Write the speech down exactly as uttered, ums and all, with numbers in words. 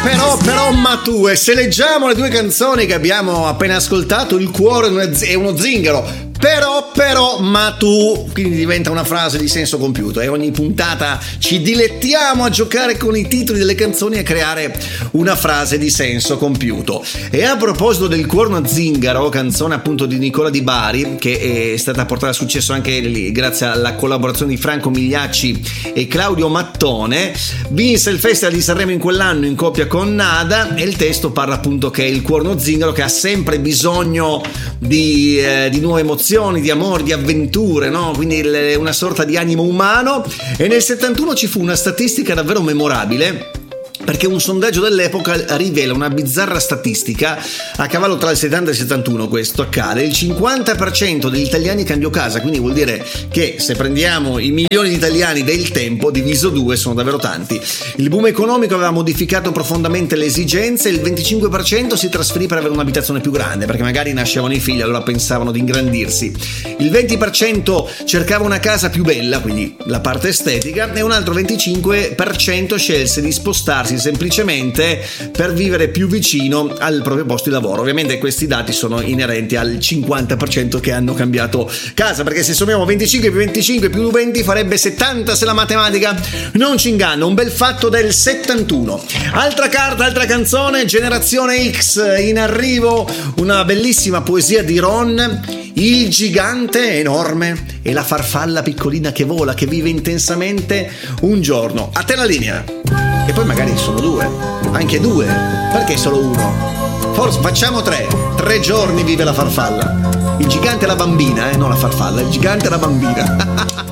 però, però, ma tu, e se leggiamo le due canzoni che abbiamo appena ascoltato, il cuore è uno zingaro. Però, però, ma tu, quindi diventa una frase di senso compiuto, e ogni puntata ci dilettiamo a giocare con i titoli delle canzoni e a creare una frase di senso compiuto. E a proposito del Cuore a zingaro, canzone appunto di Nicola Di Bari, che è stata portata a successo anche lì, grazie alla collaborazione di Franco Migliacci e Claudio Mattone, vinse il Festival di Sanremo in quell'anno in coppia con Nada, e il testo parla appunto che è il cuore uno zingaro che ha sempre bisogno di, eh, di nuove emozioni, di amore, di avventure, no? Quindi una sorta di animo umano. E nel settantuno ci fu una statistica davvero memorabile, perché un sondaggio dell'epoca rivela una bizzarra statistica. A cavallo tra il settanta e il settantuno questo accade: il cinquanta per cento degli italiani cambiò casa, quindi vuol dire che se prendiamo i milioni di italiani del tempo diviso due sono davvero tanti. Il boom economico aveva modificato profondamente le esigenze, il venticinque per cento si trasferì per avere un'abitazione più grande, perché magari nascevano i figli, allora pensavano di ingrandirsi. Il venti per cento cercava una casa più bella, quindi la parte estetica, e un altro venticinque per cento scelse di spostarsi semplicemente per vivere più vicino al proprio posto di lavoro. Ovviamente questi dati sono inerenti al cinquanta per cento che hanno cambiato casa, perché se sommiamo venticinque più venticinque più venti farebbe settanta, se la matematica non ci inganna. Un bel fatto del settantuno. Altra carta, altra canzone, Generazione X, in arrivo una bellissima poesia di Ron. Il gigante enorme e la farfalla piccolina che vola, che vive intensamente un giorno. A te la linea. E poi magari sono due, anche due, perché solo uno? Forse facciamo tre, tre giorni vive la farfalla. Il gigante e la bambina, eh, non la farfalla, il gigante e la bambina.